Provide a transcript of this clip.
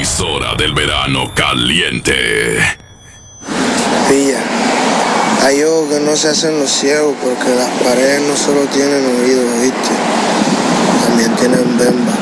emisora del verano caliente. Pilla, hay ojos que no se hacen los ciegos porque las paredes no solo tienen oídos, ¿viste? También tienen bemba.